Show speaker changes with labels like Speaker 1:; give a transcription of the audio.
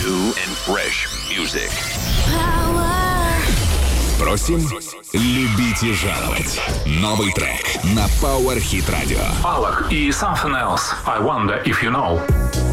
Speaker 1: New and fresh music.
Speaker 2: Просим любить и жаловать. Новый трек на Power Hit Radio.
Speaker 3: Alok и Something Else. I wonder if you know.